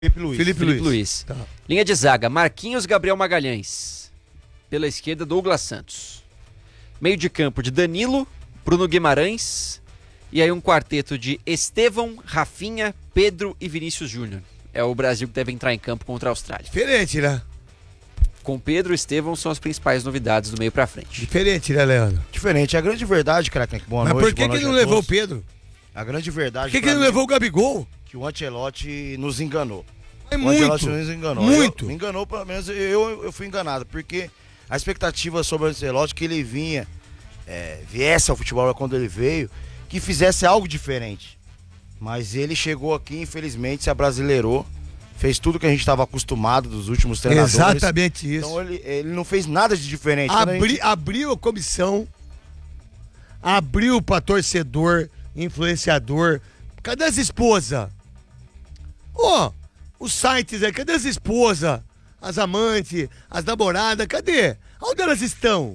Felipe Luiz. Tá. Linha de zaga, Marquinhos, Gabriel Magalhães. Pela esquerda, Douglas Santos. Meio de campo de Danilo, Bruno Guimarães. E aí um quarteto de Estevão, Rafinha, Pedro e Vinícius Júnior. É o Brasil que deve entrar em campo contra a Austrália. Diferente, né? Com Pedro e Estevão são as principais novidades do meio pra frente. Diferente, né, Leandro? Diferente. A grande verdade, craque, boa noite. Mas por que ele não levou o Pedro? A grande verdade... Por que ele não levou o Gabigol? Que o Ancelotti nos enganou. É O Ancelotti nos enganou. Muito. Me enganou, pelo menos eu fui enganado, porque a expectativa sobre o Ancelotti que ele viesse ao futebol quando ele veio, que fizesse algo diferente. Mas ele chegou aqui, infelizmente, se abrasileirou, fez tudo que a gente estava acostumado dos últimos treinadores. Exatamente isso. Então ele não fez nada de diferente. Abriu a comissão, abriu para torcedor, influenciador. Cadê as esposas? Os sites aí, cadê as esposas? As amantes, as namoradas, cadê? Onde elas estão?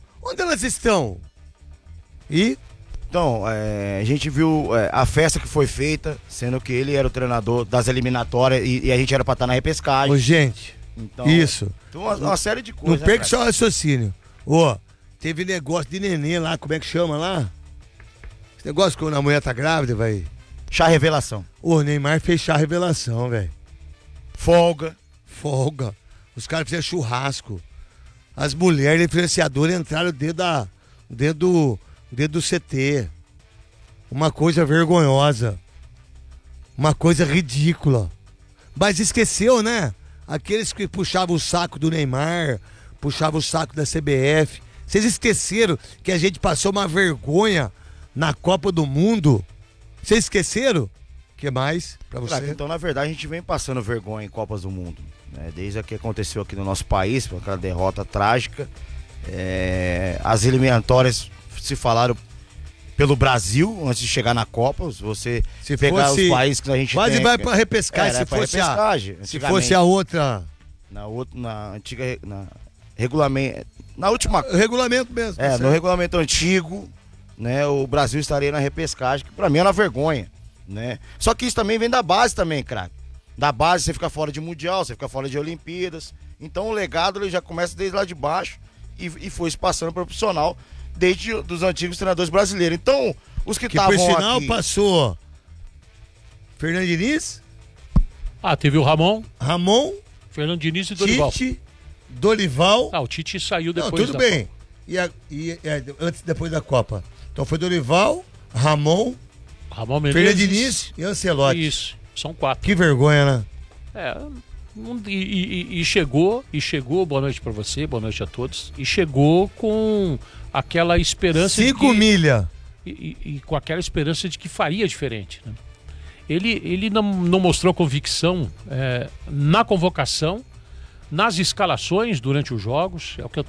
E? Então, a gente viu a festa que foi feita, sendo que ele era o treinador das eliminatórias e a gente era pra estar na repescagem. Gente, então, isso. Então, uma série de coisas. Não perca só o raciocínio. Teve negócio de neném lá, como é que chama lá? Esse negócio quando a mulher tá grávida, vai. Chá revelação. O Neymar fez chá revelação, velho. Folga. Os caras fizeram churrasco. As mulheres influenciadoras entraram dentro do CT. Uma coisa vergonhosa. Uma coisa ridícula. Mas esqueceu, né? Aqueles que puxavam o saco do Neymar, puxavam o saco da CBF. Vocês esqueceram que a gente passou uma vergonha na Copa do Mundo? Vocês esqueceram? O que mais pra você? Então, na verdade, a gente vem passando vergonha em Copas do Mundo, né? Desde o que aconteceu aqui no nosso país, com aquela derrota trágica. As eliminatórias se falaram pelo Brasil antes de chegar na Copa. Se você pegar os países que a gente quase tem... vai pra repescagem, se fosse a outra... Na antiga... regulamento... Na última... Regulamento mesmo. No regulamento antigo, né, o Brasil estaria na repescagem, que pra mim é uma vergonha, né? Só que isso também vem da base também, craque. Da base você fica fora de Mundial, você fica fora de Olimpíadas. Então o legado ele já começa desde lá de baixo e foi se passando para o profissional desde dos antigos treinadores brasileiros. Então, os que estavam aqui... por sinal passou Fernando Diniz? Teve o Ramon, Fernando Diniz e Dorival. Tite, Dorival... o Tite saiu depois. Não, tudo bem. Depois da Copa. Então foi Dorival, Ramon Menezes, Fernando Diniz e Ancelotti. Isso, são 4. Que vergonha, né? E chegou, boa noite pra você, boa noite a todos. E chegou com aquela esperança 5 milha. E com aquela esperança de que faria diferente, né? Ele não mostrou convicção na convocação, nas escalações durante os jogos. É o que eu